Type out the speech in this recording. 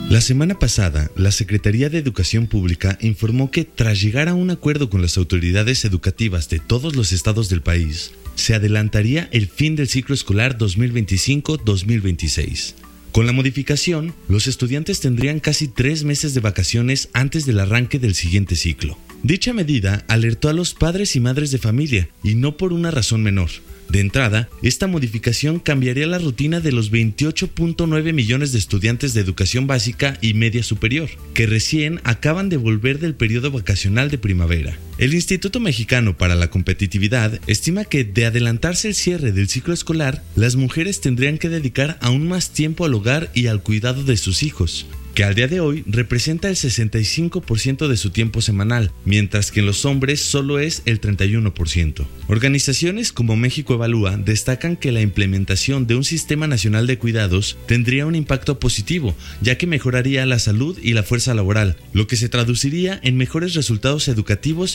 La semana pasada, la Secretaría de Educación Pública informó que, tras llegar a un acuerdo con las autoridades educativas de todos los estados del país, se adelantaría el fin del ciclo escolar 2025-2026. Con la modificación, los estudiantes tendrían casi 3 meses de vacaciones antes del arranque del siguiente ciclo. Dicha medida alertó a los padres y madres de familia, y no por una razón menor. De entrada, esta modificación cambiaría la rutina de los 28.9 millones de estudiantes de educación básica y media superior, que recién acaban de volver del periodo vacacional de primavera. El Instituto Mexicano para la Competitividad estima que, de adelantarse el cierre del ciclo escolar, las mujeres tendrían que dedicar aún más tiempo al hogar y al cuidado de sus hijos, que al día de hoy representa el 65% de su tiempo semanal, mientras que en los hombres solo es el 31%. Organizaciones como México Evalúa destacan que la implementación de un sistema nacional de cuidados tendría un impacto positivo, ya que mejoraría la salud y la fuerza laboral, lo que se traduciría en mejores resultados educativos